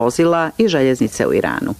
vozila i željeznice u Iranu.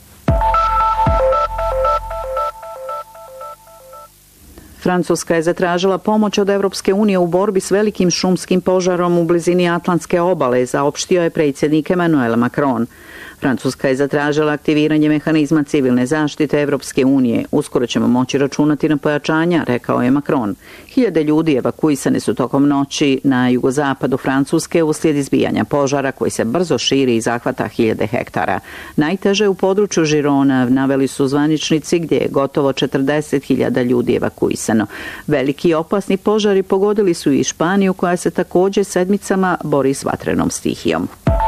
Francuska je zatražila pomoć od Europske unije u borbi s velikim šumskim požarom u blizini Atlantske obale, saopštio je predsjednik Emmanuel Macron. Francuska je zatražila aktiviranje mehanizma civilne zaštite Europske unije. Uskoro ćemo moći računati na pojačanja, rekao je Macron. Hiljade ljudi evakuisane su tokom noći na jugozapadu Francuske uslijed izbijanja požara koji se brzo širi i zahvata hiljade hektara. Najteže u području Žirona, naveli su zvaničnici, gdje je gotovo 40.000 ljudi evakuisano. Veliki i opasni požari pogodili su i Španiju, koja se također sedmicama bori s vatrenom stihijom.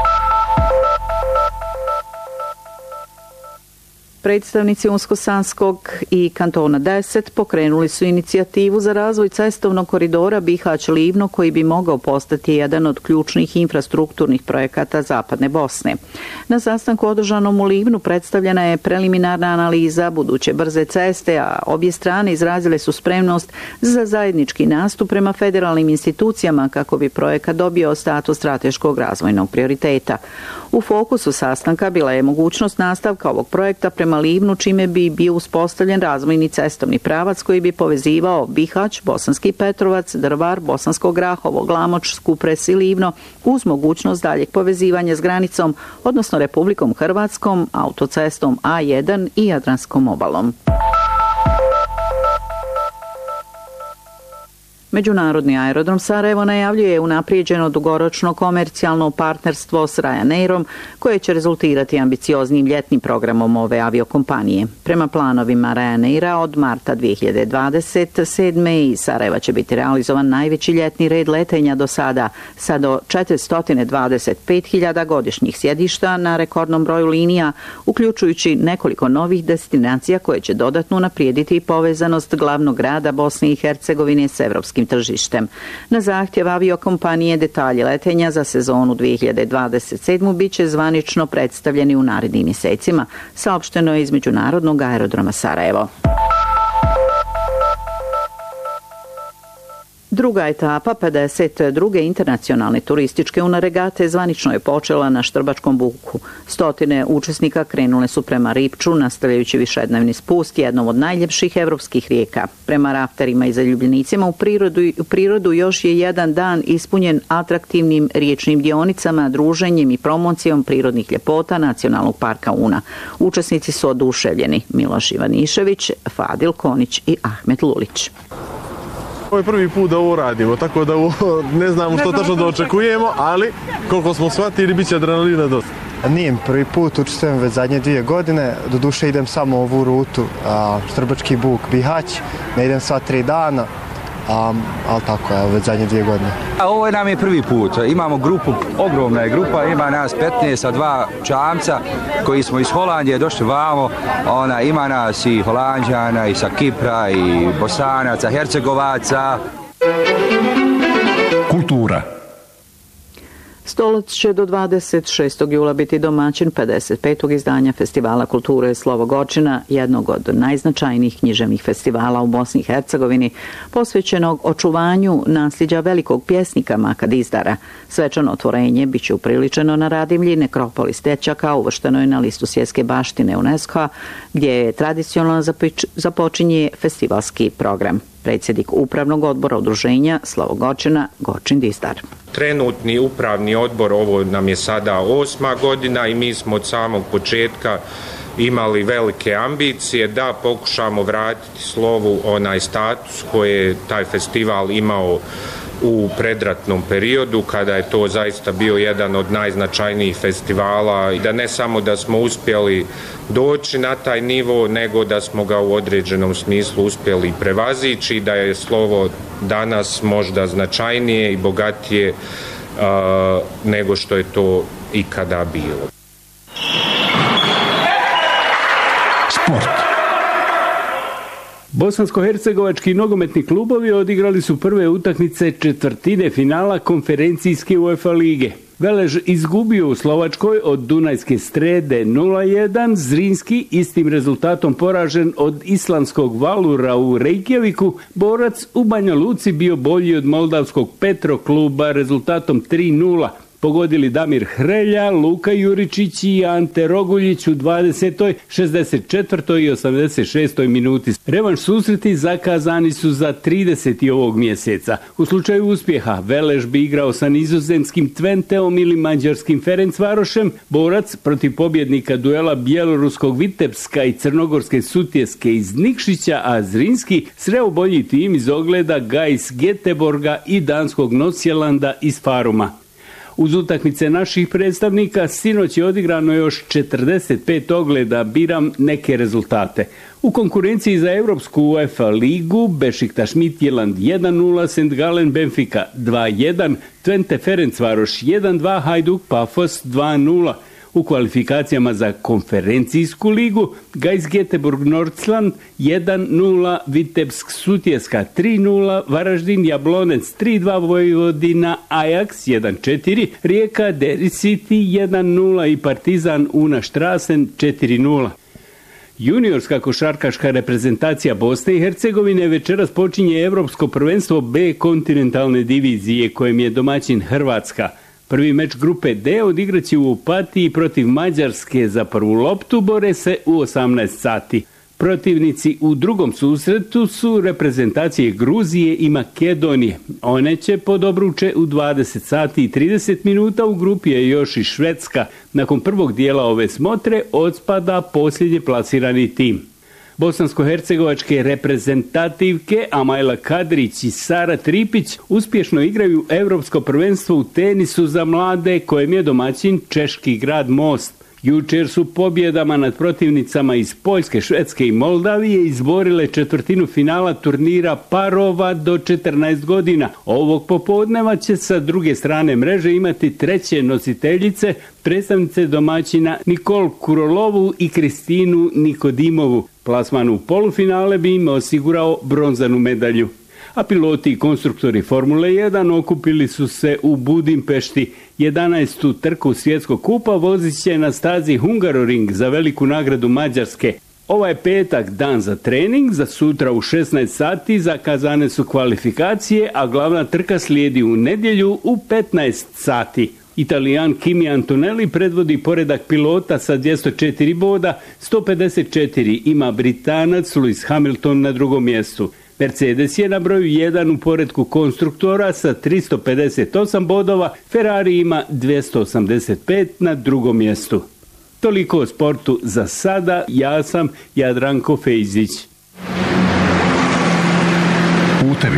Predstavnici Unsko-Sanskog i kantona 10 pokrenuli su inicijativu za razvoj cestovnog koridora Bihać-Livno, koji bi mogao postati jedan od ključnih infrastrukturnih projekata Zapadne Bosne. Na sastanku održanom u Livnu predstavljena je preliminarna analiza buduće brze ceste, a obje strane izrazile su spremnost za zajednički nastup prema federalnim institucijama kako bi projekat dobio status strateškog razvojnog prioriteta. U fokusu sastanka bila je mogućnost nastavka ovog projekta prema Livnu, čime bi bio uspostavljen razvojni cestovni pravac koji bi povezivao Bihać, Bosanski Petrovac, Drvar, Bosansko Grahovo, Glamoč, Skupres i Livno uz mogućnost daljeg povezivanja s granicom, odnosno Republikom Hrvatskom, autocestom A1 i Jadranskom obalom. Međunarodni aerodrom Sarajevo najavljuje unaprijeđeno dugoročno komercijalno partnerstvo s Ryanairom koje će rezultirati ambicioznim ljetnim programom ove aviokompanije. Prema planovima Ryanaira od marta 2027. iz Sarajeva će biti realizovan najveći ljetni red letenja do sada sa do 425.000 godišnjih sjedišta na rekordnom broju linija, uključujući nekoliko novih destinacija koje će dodatno unaprijediti povezanost glavnog grada Bosne i Hercegovine s evropskim tržištem. Na zahtjev aviokompanije detalji letenja za sezonu 2027. biće zvanično predstavljeni u narednim mjesecima, saopšteno je iz Međunarodnog aerodroma Sarajevo. Druga etapa 52. internacionalne turističke unaregate zvanično je počela na Štrbačkom buku. Stotine učesnika krenule su prema Ripču, nastavljajući višednevni spust jednom od najljepših evropskih rijeka. Prema rafterima i zaljubljenicima u prirodu još je jedan dan ispunjen atraktivnim riječnim dionicama, druženjem i promocijom prirodnih ljepota Nacionalnog parka Una. Učesnici su oduševljeni: Miloš Ivanišević, Fadil Konić i Ahmet Lulić. Ovo je prvi put da ovo radimo, tako da ne znamo što tačno da očekujemo, ali koliko smo shvatili, bit će adrenalina dosta. Nije prvi put, učestvujem već zadnje 2 godine, doduše idem samo ovu rutu, Štrbački buk, Bihać, ne idem sva 3 dana, ali tako je, već zadnje 2 godine. Ovo nam je prvi put, imamo grupu, ogromna je grupa, ima nas 15 sa 2 čamca koji smo iz Holandije došli vamo, ima nas i Holanđana, i sa Kipra, i Bosanaca, Hercegovaca. Kultura. Stolac će do 26. jula biti domaćin 55. izdanja Festivala kulture Slovo Gočina, jednog od najznačajnijih književnih festivala u Bosni i Hercegovini, posvećenog očuvanju nasljeđa velikog pjesnika Maka Dizdara. Svečano otvorenje biće upriličeno na Radimlji, nekropolis Tećaka, uvršteno je na listu svjetske baštine UNESCO-a, gdje tradicionalno započinje festivalski program. Predsjednik upravnog odbora udruženja Slovo Gočina, Gočin Dizdar. Trenutni upravni odbor, ovo nam je sada 8. godina i mi smo od samog početka imali velike ambicije da pokušamo vratiti Slovu onaj status koji je taj festival imao u predratnom periodu, kada je to zaista bio jedan od najznačajnijih festivala, i da ne samo da smo uspjeli doći na taj nivo, nego da smo ga u određenom smislu uspjeli prevazići, da je Slovo danas možda značajnije i bogatije nego što je to ikada bilo. Sport. Bosansko-hercegovački nogometni klubovi odigrali su prve utakmice četvrtine finala konferencijske UEFA lige. Velež izgubio u Slovačkoj od Dunajske Strede 0-1, Zrinski istim rezultatom poražen od islandskog Valura u Reykjaviku, Borac u Banja Luci bio bolji od moldavskog Petro kluba rezultatom 3-0. pogodili Damir Hrelja, Luka Juričić i Ante Roguljić u 20., 64. i 86. minuti. Revanš susreti zakazani su za 30. ovog mjeseca. U slučaju uspjeha Velež bi igrao sa nizozemskim Twenteom ili mađarskim Ferencvarošem, borac protiv pobjednika duela bjeloruskog Vitebska i crnogorske Sutjeske iz Nikšića, a Zrinski sreo bolji tim iz ogleda Gais Göteborga i danskog Nosjelanda iz Faruma. Uz utakmice naših predstavnika sinoć je odigrano još 45 ogleda, biram neke rezultate. U konkurenciji za Europsku UEFA ligu Bešiktaš Midtjylland 1-0, St. Gallen Benfica 2-1, Twente Ferencvaroš 1-2, Hajduk Pafos 2-0. U kvalifikacijama za konferencijsku ligu Gais Göteborg Nordsland 1-0, Vitebsk Sutjeska 3-0, Varaždin Jablonec 3-2, Vojvodina Ajax 1-4, Rijeka Deri City 1-0 i Partizan Una Strassen 4-0. Juniorska košarkaška reprezentacija Bosne i Hercegovine večeras počinje Europsko prvenstvo B kontinentalne divizije kojem je domaćin Hrvatska. Prvi meč grupe D odigraće u Opatiji protiv Mađarske. Za prvu loptu bore se u 18 sati. Protivnici u drugom susretu su reprezentacije Gruzije i Makedonije. One će pod obruče u 20 sati i 30 minuta. U grupi je još i Švedska. Nakon prvog dijela ove smotre odspada posljednje plasirani tim. Bosansko-hercegovačke reprezentativke Amajla Kadrić i Sara Tripić uspješno igraju Europsko prvenstvo u tenisu za mlade kojem je domaćin češki grad Most. Jučer su pobjedama nad protivnicama iz Poljske, Švedske i Moldavije izborile četvrtinu finala turnira parova do 14 godina. Ovog popodneva će sa druge strane mreže imati treće nositeljice, predstavnice domaćina Nikol Kurolovu i Kristinu Nikodimovu. Plasman u polufinale bi im osigurao bronzanu medalju. A piloti i konstruktori Formule 1 okupili su se u Budimpešti. 11. trku svjetskog kupa vozit će na stazi Hungaroring za veliku nagradu Mađarske. Ovaj je petak dan za trening, za sutra u 16 sati zakazane su kvalifikacije, a glavna trka slijedi u nedjelju u 15 sati. Italijan Kimi Antonelli predvodi poredak pilota sa 204 boda, 154 ima Britanac Lewis Hamilton na drugom mjestu. Mercedes je na broju 1 u poretku konstruktora sa 358 bodova, Ferrari ima 285 na drugom mjestu. Toliko o sportu za sada, ja sam Jadranko Fejzić. Putevi.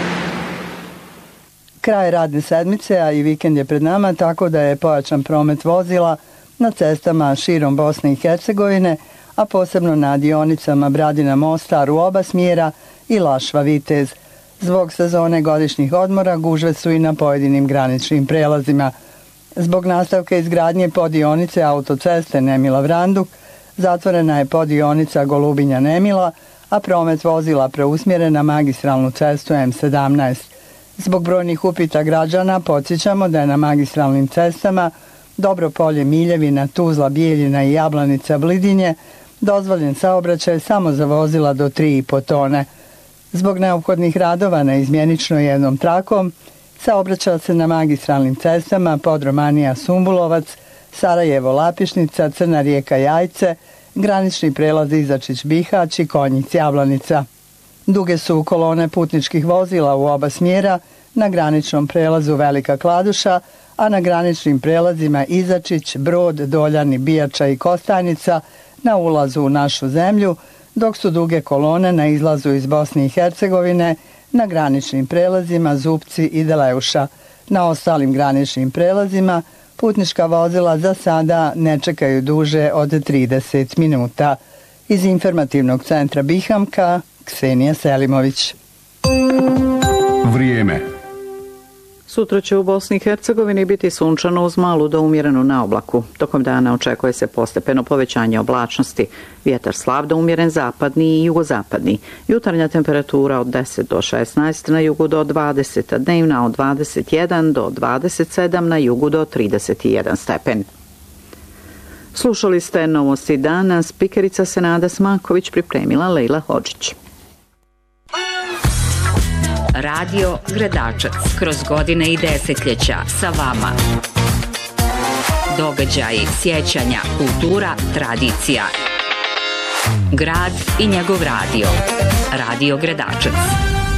Kraj radne sedmice, a i vikend je pred nama, tako da je pojačan promet vozila na cestama širom Bosne i Hercegovine, a posebno na dionicama Bradina Mostar u oba smjera i Lašva Vitez. Zbog sezone godišnjih odmora gužve su i na pojedinim graničnim prelazima. Zbog nastavka izgradnje podionice autoceste Nemila-Vranduk zatvorena je podionica Golubinja-Nemila, a promet vozila preusmjeren na magistralnu cestu M17. Zbog brojnih upita građana podsjećamo da je na magistralnim cestama Dobropolje, Miljevina, Tuzla, Bijeljina i Jablanica, Blidinje dozvoljen saobraćaj samo za vozila do 3,5 tone. Zbog neophodnih radova na izmjenično jednom trakom saobraća se na magistralnim cestama Podromanija Sumbulovac, Sarajevo Lapišnica, Crna Rijeka Jajce, granični prelaz Izačić Bihać i Konjic Jablanica. Duge su kolone putničkih vozila u oba smjera na graničnom prelazu Velika Kladuša, a na graničnim prelazima Izačić, Brod, Doljani, Bijača i Kostajnica na ulazu u našu zemlju, dok su duge kolone na izlazu iz Bosne i Hercegovine na graničnim prelazima Zupci i Deleuša. Na ostalim graničnim prelazima putnička vozila za sada ne čekaju duže od 30 minuta. Iz informativnog centra Bihamka, Ksenija Selimović. Vrijeme. Sutra će u Bosni i Hercegovini biti sunčano uz malu do umjerenu naoblaku. Tokom dana očekuje se postepeno povećanje oblačnosti. Vjetar slab do umjeren zapadni i jugozapadni. Jutarnja temperatura od 10 do 16, na jugu do 20, a dnevna od 21 do 27, na jugu do 31 stepen. Slušali ste novosti dana, spikerica Senada Smaković, pripremila Lejla Hodžić. Radio Gradačac, kroz godine i desetljeća sa vama. događaji, sjećanja, kultura, tradicija. Grad i njegov radio. Radio Gredačac.